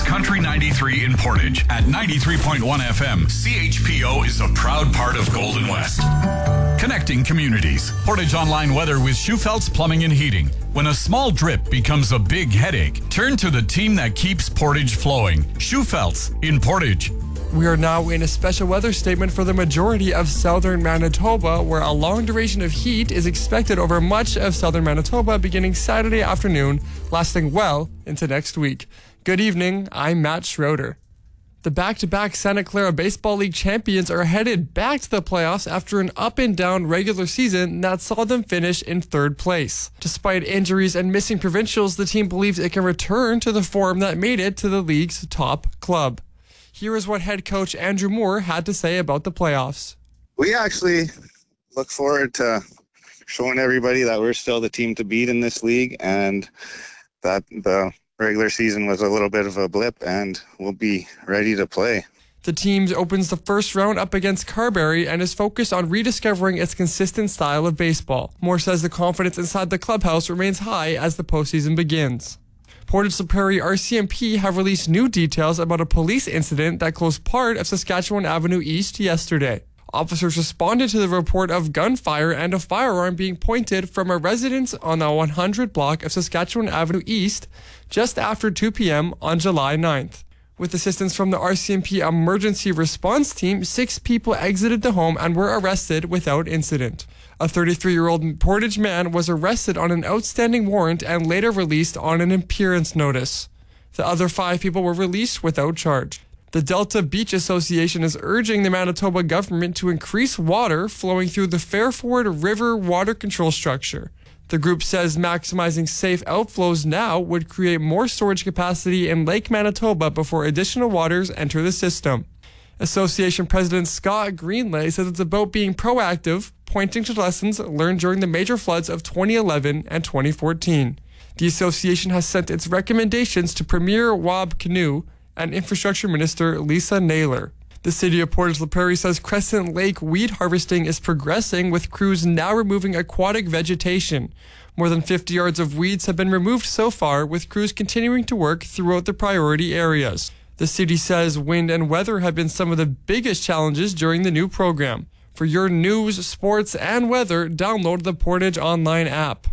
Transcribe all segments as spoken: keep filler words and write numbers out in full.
is Country ninety-three in Portage. At ninety-three point one F M, C H P O is a proud part of Golden West. Connecting communities. Portage Online weather with Schufelt's Plumbing and Heating. When a small drip becomes a big headache, turn to the team that keeps Portage flowing. Schufelt's in Portage. We are now in a special weather statement for the majority of southern Manitoba, where a long duration of heat is expected over much of southern Manitoba beginning Saturday afternoon, lasting well into next week. Good evening, I'm Matt Schroeder. The back-to-back Santa Clara Baseball League champions are headed back to the playoffs after an up-and-down regular season that saw them finish in third place. Despite injuries and missing provincials, the team believes it can return to the form that made it to the league's top club. Here is what head coach Andrew Moore had to say about the playoffs. We actually look forward to showing everybody that we're still the team to beat in this league and that the regular season was a little bit of a blip and we'll be ready to play. The team opens the first round up against Carberry and is focused on rediscovering its consistent style of baseball. Moore says the confidence inside the clubhouse remains high as the postseason begins. Portage La Prairie R C M P have released new details about a police incident that closed part of Saskatchewan Avenue East yesterday. Officers responded to the report of gunfire and a firearm being pointed from a residence on the one hundred block of Saskatchewan Avenue East just after two p.m. on July ninth. With assistance from the R C M P emergency response team, six people exited the home and were arrested without incident. A thirty-three-year-old Portage man was arrested on an outstanding warrant and later released on an appearance notice. The other five people were released without charge. The Delta Beach Association is urging the Manitoba government to increase water flowing through the Fairford River water control structure. The group says maximizing safe outflows now would create more storage capacity in Lake Manitoba before additional waters enter the system. Association President Scott Greenlay says it's about being proactive, pointing to lessons learned during the major floods of twenty eleven and twenty fourteen. The association has sent its recommendations to Premier Wab Kinew and Infrastructure Minister Lisa Naylor. The city of Portage La Prairie says Crescent Lake weed harvesting is progressing, with crews now removing aquatic vegetation. More than fifty yards of weeds have been removed so far, with crews continuing to work throughout the priority areas. The city says wind and weather have been some of the biggest challenges during the new program. For your news, sports, and weather, download the Portage Online app.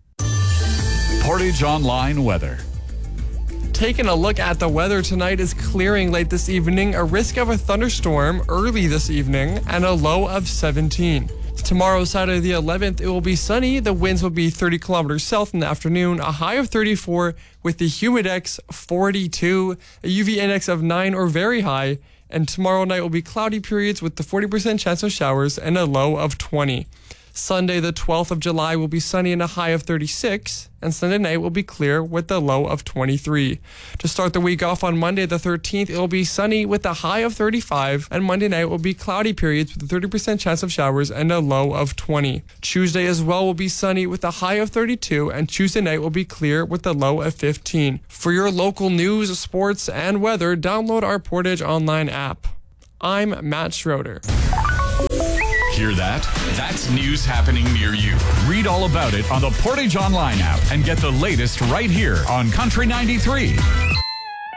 Portage Online weather. Taking a look at the weather tonight is clearing late this evening, a risk of a thunderstorm early this evening, and a low of seventeen. Tomorrow, Saturday the eleventh, it will be sunny. The winds will be thirty kilometers south in the afternoon, a high of thirty-four with the humidex forty-two, a U V index of nine or very high, and tomorrow night will be cloudy periods with the forty percent chance of showers and a low of twenty. Sunday the twelfth of July will be sunny and a high of thirty-six, and Sunday night will be clear with a low of twenty-three. To start the week off on Monday the thirteenth, it will be sunny with a high of thirty-five, and Monday night will be cloudy periods with a thirty percent chance of showers and a low of twenty. Tuesday as well will be sunny with a high of thirty-two, and Tuesday night will be clear with a low of fifteen. For your local news, sports, and weather, download our Portage Online app. I'm Matt Schroeder. Hear that? That's news happening near you. Read all about it on the Portage Online app and get the latest right here on Country ninety-three.